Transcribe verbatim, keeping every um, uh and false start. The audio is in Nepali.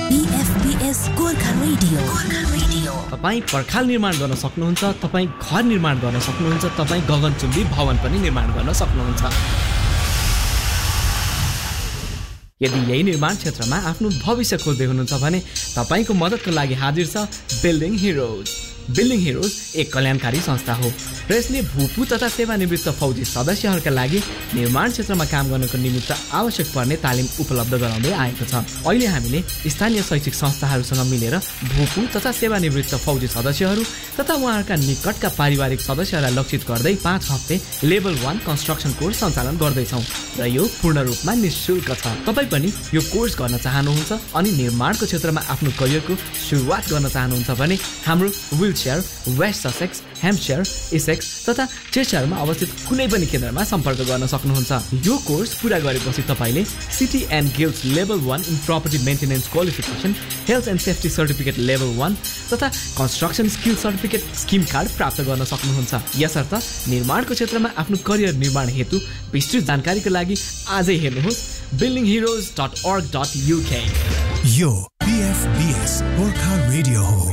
बीएफबीएस गोर्खा रेडियो गोर्खा रेडियो तपाईँ पर्खाल निर्माण गर्न सक्नुहुन्छ, तपाईँ घर निर्माण गर्न सक्नुहुन्छ, तपाईँ गगनचुम्बी भवन पनि निर्माण गर्न सक्नुहुन्छ। यदि यही निर्माण क्षेत्रमा आफ्नो भविष्य खोज्दै हुनुहुन्छ भने तपाईको मद्दतको लागि हाजिर छ बिल्डिङ हिरोज। बिल्डिङ हिरोज एक कल्याणकारी संस्था हो र यसले भूपू तथा सेवानिवृत्त फौजी सदस्यहरूका लागि निर्माण क्षेत्रमा काम गर्नको निमित्त आवश्यक पर्ने तालिम उपलब्ध गराउँदै आएको छ। अहिले हामीले स्थानीय शैक्षिक संस्थाहरूसँग मिलेर भूपू तथा सेवानिवृत्त फौजी सदस्यहरू तथा उहाँहरूका निकटका पारिवारिक सदस्यहरूलाई लक्षित गर्दै पाँच हप्ते लेभल वान कन्स्ट्रक्सन कोर्स सञ्चालन गर्दैछौँ र यो पूर्ण रूपमा निःशुल्क छ। तपाईँ पनि यो कोर्स गर्न चाहनुहुन्छ अनि निर्माणको क्षेत्रमा आफ्नो करियरको सुरुवात गर्न चाहनुहुन्छ भने हाम्रो wheelchair West Sussex, Hampshire, Essex तथा चेस्टरमा अवस्थित कुनै पनि केन्द्रमा सम्पर्क गर्न सक्नुहुन्छ। यो कोर्स पुरा गरेपछि तपाईँले city and guilds level one in property maintenance qualification, health and safety certificate level one तथा construction skill certificate scheme card प्राप्त गर्न सक्नुहुन्छ। यसर्थ निर्माणको क्षेत्रमा आफ्नो करियर निर्माण हेतु विस्तृत जानकारीको लागि आजै हेर्नुहोस् बिल्डिङ हिरोज डट अर्ग डट युके। यो बीएफबीएस गोर्खा रेडियो हो।